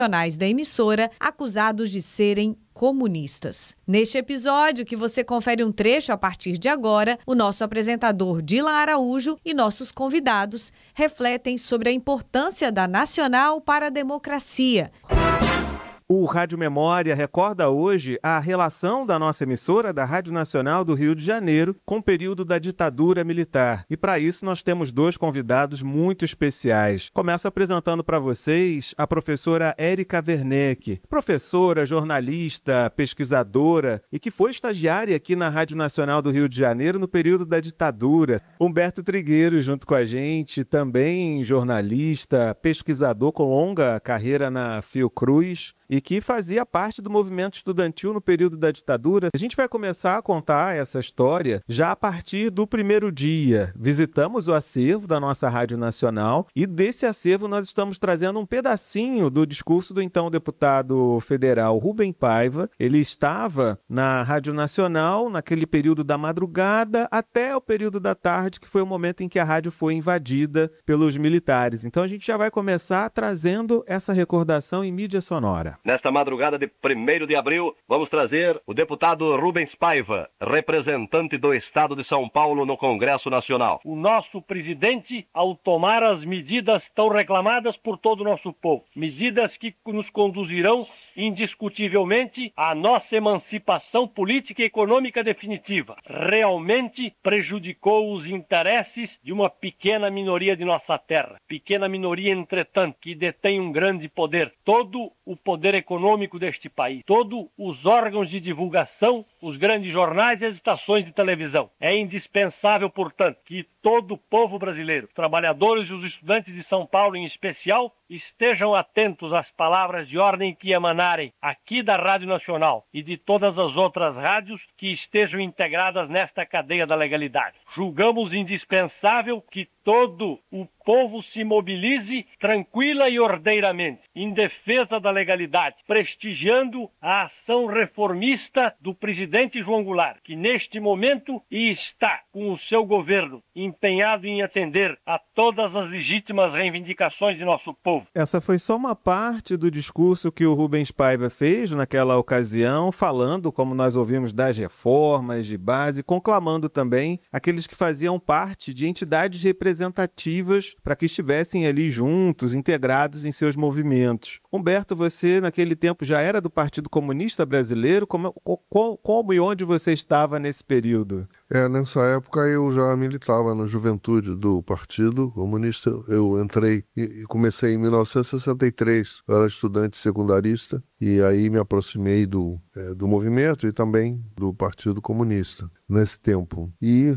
da emissora acusados de serem comunistas. Neste episódio, que você confere um trecho a partir de agora, o nosso apresentador Dilan Araújo e nossos convidados refletem sobre a importância da Nacional para a democracia. O Rádio Memória recorda hoje a relação da nossa emissora, da Rádio Nacional do Rio de Janeiro, com o período da ditadura militar. E para isso nós temos dois convidados muito especiais. Começo apresentando para vocês a professora Érica Werneck, professora, jornalista, pesquisadora e que foi estagiária aqui na Rádio Nacional do Rio de Janeiro no período da ditadura. Humberto Trigueiro junto com a gente, também jornalista, pesquisador com longa carreira na Fiocruz, e que fazia parte do movimento estudantil no período da ditadura. A gente vai começar a contar essa história já a partir do primeiro dia. Visitamos o acervo da nossa Rádio Nacional e desse acervo nós estamos trazendo um pedacinho do discurso do então deputado federal Rubem Paiva. Ele estava na Rádio Nacional naquele período da madrugada até o período da tarde, que foi o momento em que a rádio foi invadida pelos militares. Então a gente já vai começar trazendo essa recordação em mídia sonora. Nesta madrugada de 1º de abril, vamos trazer o deputado Rubens Paiva, representante do Estado de São Paulo no Congresso Nacional. O nosso presidente, ao tomar as medidas tão reclamadas por todo o nosso povo, medidas que nos conduzirão indiscutivelmente à nossa emancipação política e econômica definitiva, realmente prejudicou os interesses de uma pequena minoria de nossa terra. Pequena minoria, entretanto, que detém um grande poder. Todo o poder econômico deste país, todos os órgãos de divulgação, os grandes jornais e as estações de televisão. É indispensável, portanto, que todo o povo brasileiro, os trabalhadores e os estudantes de São Paulo em especial, estejam atentos às palavras de ordem que emanarem aqui da Rádio Nacional e de todas as outras rádios que estejam integradas nesta cadeia da legalidade. Julgamos indispensável que todo o povo se mobilize tranquila e ordeiramente em defesa da legalidade, prestigiando a ação reformista do presidente João Goulart, que neste momento está com o seu governo empenhado em atender a todas as legítimas reivindicações de nosso povo. Essa foi só uma parte do discurso que o Rubens Paiva fez naquela ocasião, falando, como nós ouvimos, das reformas de base, conclamando também aqueles que faziam parte de entidades representativas para que estivessem ali juntos, integrados em seus movimentos. Humberto, você naquele tempo já era do Partido Comunista Brasileiro? Como e onde você estava nesse período? Nessa época eu já militava na juventude do Partido Comunista. Eu entrei e comecei em 1963. Eu era estudante secundarista e aí me aproximei do movimento e também do Partido Comunista nesse tempo. E